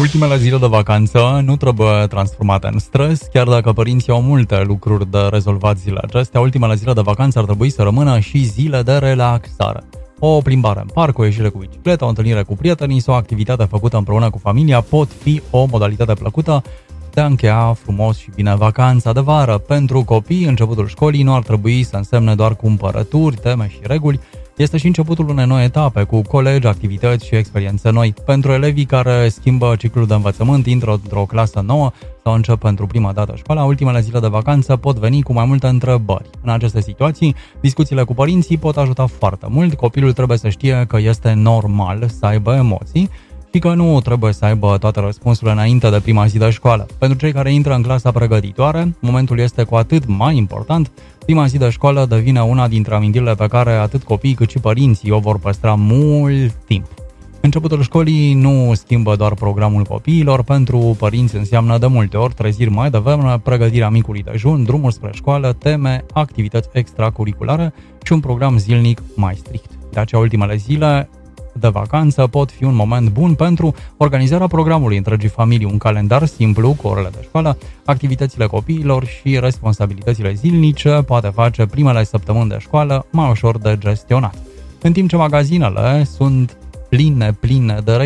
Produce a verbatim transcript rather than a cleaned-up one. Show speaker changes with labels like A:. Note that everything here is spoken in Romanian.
A: Ultimele zile de vacanță nu trebuie transformate în stres, chiar dacă părinții au multe lucruri de rezolvat zilele acestea. Ultimele zile de vacanță ar trebui să rămână și zile de relaxare. O plimbare în parc, o ieșire cu bicicleta, o întâlnire cu prietenii sau o activitate făcută împreună cu familia pot fi o modalitate plăcută de a încheia frumos și bine vacanța de vară. Pentru copii, începutul școlii nu ar trebui să însemne doar cumpărături, teme și reguli. Este și începutul unei noi etape, cu colegi, activități și experiențe noi. Pentru elevii care schimbă ciclul de învățământ, intră într-o clasă nouă sau încep pentru prima dată școala, ultimele zile de vacanță pot veni cu mai multe întrebări. În aceste situații, discuțiile cu părinții pot ajuta foarte mult. Copilul trebuie să știe că este normal să aibă emoții și că nu trebuie să aibă toate răspunsurile înainte de prima zi de școală. Pentru cei care intră în clasa pregătitoare, momentul este cu atât mai important. Prima zi de școală devine una dintre amintirile pe care atât copiii cât și părinții o vor păstra mult timp. Începutul școlii nu schimbă doar programul copiilor, pentru părinți înseamnă de multe ori treziri mai devreme, pregătirea micului dejun, drumul spre școală, teme, activități extracurriculare și un program zilnic mai strict. De aceea, ultimele zile de vacanță pot fi un moment bun pentru organizarea programului întregii familii, un calendar simplu cu orele de școală, activitățile copiilor și responsabilitățile zilnice poate face primele săptămâni de școală mai ușor de gestionat. În timp ce magazinele sunt pline, pline de